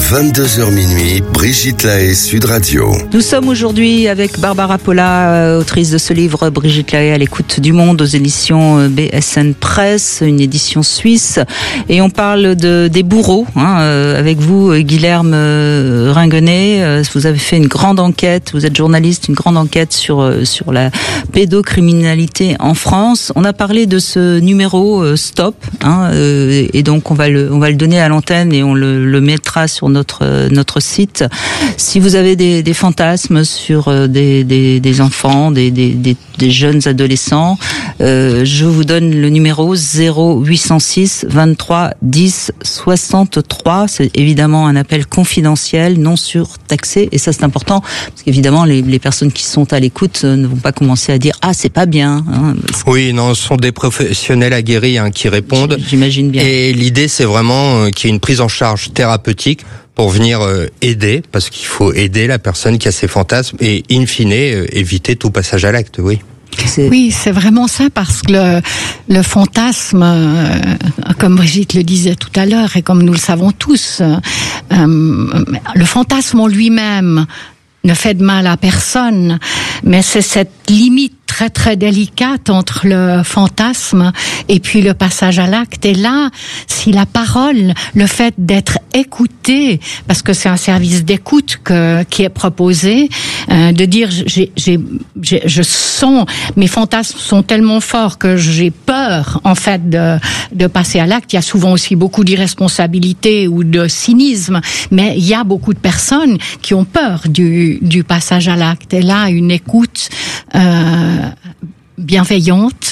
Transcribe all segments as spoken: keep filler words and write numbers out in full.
vingt-deux heures minuit, Brigitte Lahaie, Sud Radio. Nous sommes aujourd'hui avec Barbara Polla, autrice de ce livre Brigitte Lahaie à l'écoute du monde aux éditions B S N Press, une édition suisse. Et on parle de, des bourreaux, hein, avec vous, Guilherme Ringuenet. Vous avez fait une grande enquête, vous êtes journaliste, une grande enquête sur, sur la pédocriminalité en France. On a parlé de ce numéro Stop, hein, et donc on va le, on va le donner à l'antenne et on le, le mettra sur notre notre site. Si vous avez des, des fantasmes sur des, des, des enfants, des, des, des, des jeunes adolescents, euh, je vous donne le numéro zéro huit cent six vingt-trois dix soixante-trois. C'est évidemment un appel confidentiel, non surtaxé, et ça c'est important parce qu'évidemment les, les personnes qui sont à l'écoute ne vont pas commencer à dire ah c'est pas bien. Hein. Oui, non, ce sont des professionnels aguerris hein, qui répondent. J'imagine bien. Et l'idée c'est vraiment euh, qu'il y ait une prise en charge thérapeutique pour venir euh, aider, parce qu'il faut aider la personne qui a ses fantasmes et in fine euh, éviter tout passage à l'acte, oui. C'est... Oui, c'est vraiment ça, parce que le, le fantasme, euh, comme Brigitte le disait tout à l'heure, et comme nous le savons tous, euh, le fantasme en lui-même ne fait de mal à personne, mais c'est cette limite très très délicate entre le fantasme et puis le passage à l'acte. Et là, si la parole, le fait d'être écouté, parce que c'est un service d'écoute que, qui est proposé, euh, de dire j'ai, j'ai, j'ai, je sens, mes fantasmes sont tellement forts que j'ai peur en fait de, de passer à l'acte. Il y a souvent aussi beaucoup d'irresponsabilité ou de cynisme, mais il y a beaucoup de personnes qui ont peur du, du passage à l'acte. Et là, une écoute euh, bienveillante,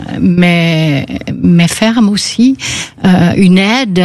mais mais ferme aussi, euh, une aide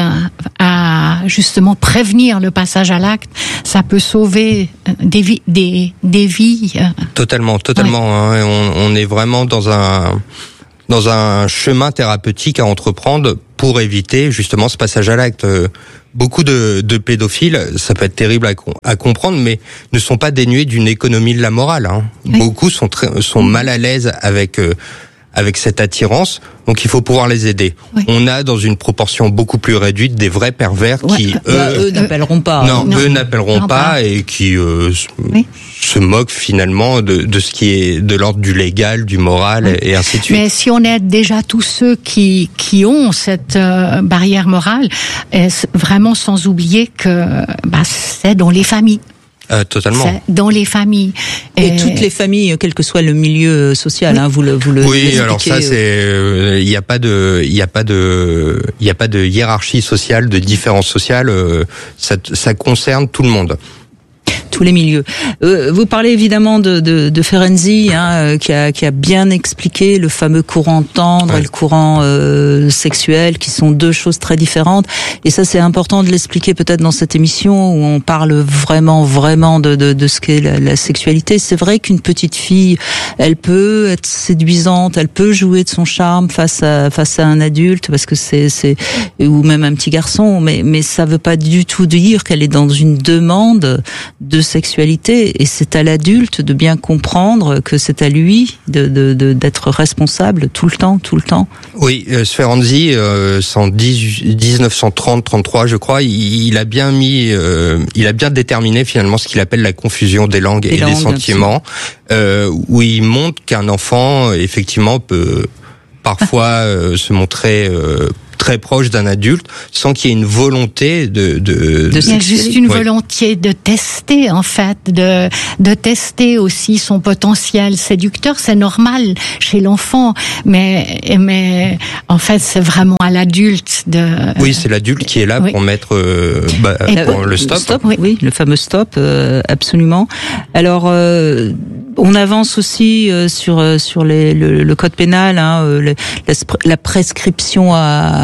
à justement prévenir le passage à l'acte, ça peut sauver des vies, des des vies. Totalement, totalement. Ouais. Hein, on, on est vraiment dans un dans un chemin thérapeutique à entreprendre pour éviter justement ce passage à l'acte. Beaucoup de, de pédophiles, ça peut être terrible à, à comprendre, mais ne sont pas dénués d'une économie de la morale. Hein. Oui. Beaucoup sont très, sont mal à l'aise avec euh, avec cette attirance, donc il faut pouvoir les aider. Oui. On a dans une proportion beaucoup plus réduite des vrais pervers ouais. qui bah, eux, eux n'appelleront pas. Non, non. eux n'appelleront non, pas, pas et qui euh, oui. se moquent finalement de, de ce qui est de l'ordre du légal, du moral oui. et ainsi de suite. Mais si on aide déjà tous ceux qui qui ont cette euh, barrière morale, vraiment sans oublier que bah, c'est dans les familles. Euh, totalement. C'est dans les familles. Et, et toutes les familles, quel que soit le milieu social, oui. hein, vous le, vous le. Oui, alors ça, c'est, il n'y a pas de, il y a pas de, il y a pas de hiérarchie sociale, de différence sociale. Ça, ça concerne tout le monde. Tous les milieux. Euh, vous parlez évidemment de, de, de Ferenczi, hein, qui a, qui a bien expliqué le fameux courant tendre ouais. et le courant euh, sexuel, qui sont deux choses très différentes. Et ça, c'est important de l'expliquer peut-être dans cette émission où on parle vraiment, vraiment de, de, de ce qu'est la, la sexualité. C'est vrai qu'une petite fille, elle peut être séduisante, elle peut jouer de son charme face à face à un adulte, parce que c'est c'est ou même un petit garçon, mais mais ça veut pas du tout dire qu'elle est dans une demande de sexualité, et c'est à l'adulte de bien comprendre que c'est à lui de, de, de d'être responsable tout le temps, tout le temps. Oui, euh, Ferenczi, euh, en dix-neuf cent trente trente-trois, je crois, il, il a bien mis, euh, il a bien déterminé finalement ce qu'il appelle la confusion des langues des et langues, des sentiments, euh, où il montre qu'un enfant effectivement peut parfois euh, se montrer euh, très proche d'un adulte sans qu'il y ait une volonté de de, de il y a juste une ouais. volonté de tester en fait, de de tester aussi son potentiel séducteur. C'est normal chez l'enfant, mais mais en fait c'est vraiment à l'adulte de. Oui, c'est l'adulte qui est là oui. pour mettre euh, bah, pour le stop. Le stop oui. oui, le fameux stop, euh, absolument. Alors. Euh, On avance aussi euh, sur euh, sur les, le, le code pénal, hein, euh, le, la, la prescription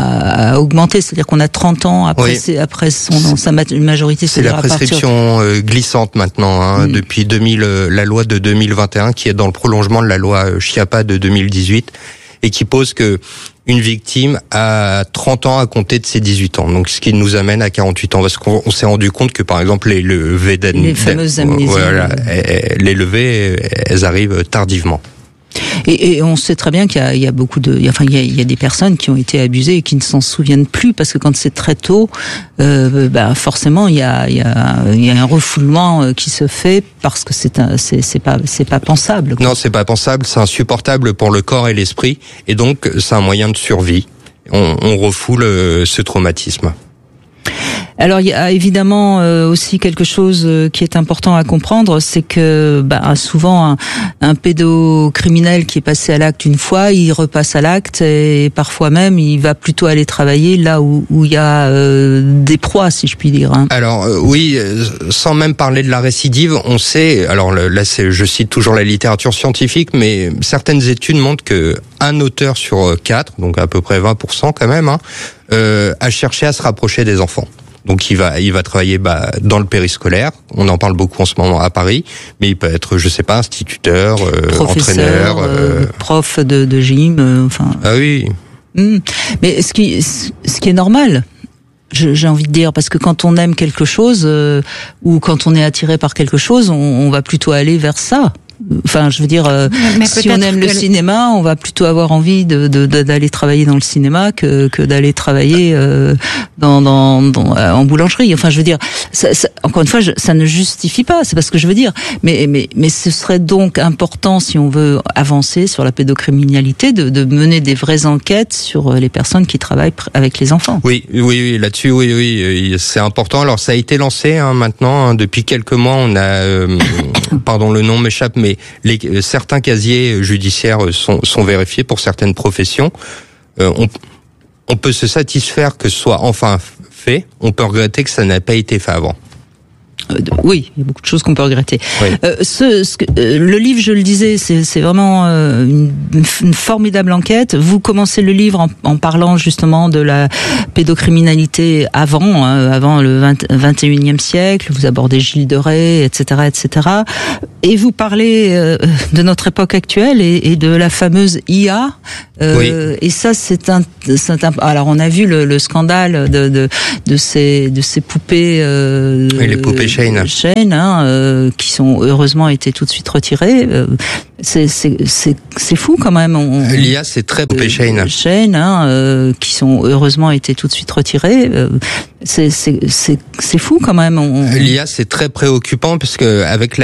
a, a augmenté, c'est-à-dire qu'on a trente ans après oui. c'est, après son sa majorité. C'est la prescription partir... glissante maintenant, hein, mmh. depuis deux mille, la loi de deux mille vingt et un qui est dans le prolongement de la loi Schiappa de deux mille dix-huit et qui pose que une victime a trente ans à compter de ses dix-huit ans. Donc, ce qui nous amène à quarante-huit ans. Parce qu'on on s'est rendu compte que, par exemple, les levées d'amnésie, les fameuses amnésies. Voilà, les levées, elles arrivent tardivement. Et, et on sait très bien qu'il y a, il y a beaucoup de, il y a, enfin, il y a, il y a des personnes qui ont été abusées et qui ne s'en souviennent plus parce que quand c'est très tôt, euh, bah forcément il y a, il y a, il y a un refoulement qui se fait parce que c'est un, c'est, c'est pas, c'est pas pensable, quoi. Non, c'est pas pensable, c'est insupportable pour le corps et l'esprit, et donc c'est un moyen de survie. On, on refoule euh, ce traumatisme. Alors il y a évidemment euh, aussi quelque chose euh, qui est important à comprendre, c'est que bah, souvent un, un pédocriminel qui est passé à l'acte une fois, il repasse à l'acte et parfois même il va plutôt aller travailler là où, où il y a euh, des proies, si je puis dire. Hein. Alors euh, oui, euh, sans même parler de la récidive, on sait, alors là c'est, je cite toujours la littérature scientifique, mais certaines études montrent que un auteur sur quatre, donc à peu près vingt pour cent quand même, hein, euh, a cherché à se rapprocher des enfants. Donc il va il va travailler bah, dans le périscolaire. On en parle beaucoup en ce moment à Paris, mais il peut être, je sais pas, instituteur, euh, entraîneur, euh... euh, prof de, de gym, euh, enfin. Ah oui. Mmh. Mais ce qui ce qui est normal, je, j'ai envie de dire, parce que quand on aime quelque chose euh, ou quand on est attiré par quelque chose, on, on va plutôt aller vers ça. Enfin, je veux dire, euh, si on aime le cinéma, on va plutôt avoir envie de, de, de d'aller travailler dans le cinéma que, que d'aller travailler euh, dans, dans, dans en boulangerie. Enfin, je veux dire, ça, ça, encore une fois, je, ça ne justifie pas. C'est pas ce que je veux dire. Mais, mais, mais ce serait donc important, si on veut avancer sur la pédocriminalité, de, de mener des vraies enquêtes sur les personnes qui travaillent avec les enfants. Oui, oui, oui. Là-dessus, oui, oui, c'est important. Alors, ça a été lancé hein, maintenant. Hein, depuis quelques mois, on a, euh, pardon, le nom m'échappe, mais Les, certains casiers judiciaires sont, sont vérifiés pour certaines professions. Euh, on, on peut se satisfaire que ce soit enfin fait. On peut regretter que ça n'a pas été fait avant. Euh, oui, il y a beaucoup de choses qu'on peut regretter. Oui. Euh, ce, ce, euh, le livre, je le disais, c'est, c'est vraiment euh, une, une formidable enquête. Vous commencez le livre en, en parlant justement de la pédocriminalité avant, hein, avant le vingt et unième siècle. Vous abordez Gilles de Rais, et cetera, et cetera. Et vous parlez euh, de notre époque actuelle et, et de la fameuse I A. Euh, oui. Et ça, c'est un, c'est un. Alors, on a vu le, le scandale de, de, de ces, de ces poupées. Euh, oui, les poupées Shane. Shane, hein, euh, qui sont heureusement été tout de suite retirées. Euh, c'est, c'est, c'est, c'est fou quand même. On, L'I A, c'est très poupées Shane. Shane, hein, euh, qui sont heureusement été tout de suite retirées. Euh, c'est, c'est, c'est, c'est fou quand même. On... L'I A, c'est très préoccupant parce que avec la